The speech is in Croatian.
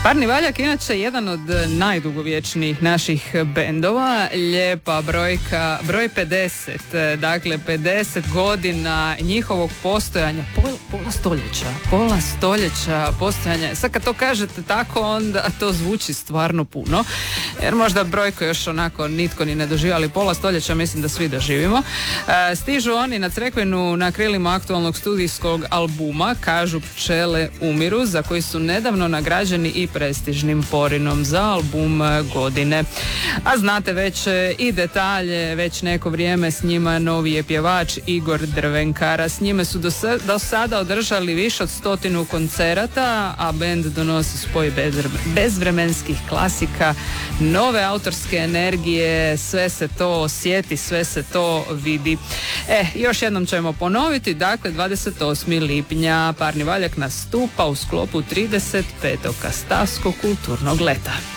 Parni valjak inače jedan od najdugovječnijih naših bendova, lijepa brojka, broj 50, dakle 50 godina njihovog postojanja, pola stoljeća postojanja. Sad kad to kažete tako, onda to zvuči stvarno puno, jer možda brojku još onako nitko ni ne doživi, ali pola stoljeća mislim da svi doživimo. Stižu oni na Crkvenu na krilima aktualnog studijskog albuma Kažu pčele umiru, za koji su nedavno nagrađeni i prestižnim Porinom za album godine. A znate već i detalje, već neko vrijeme s njima novi je pjevač Igor Drvenkara. S njime su do sada održali više od 100 koncerata, a bend donosi spoj bezvremenskih klasika, nove autorske energije, sve se to osjeti, sve se to vidi. Još jednom ćemo ponoviti, dakle 28. lipnja Parni valjak nastupa u sklopu 35. Kastavskog kulturnog leta.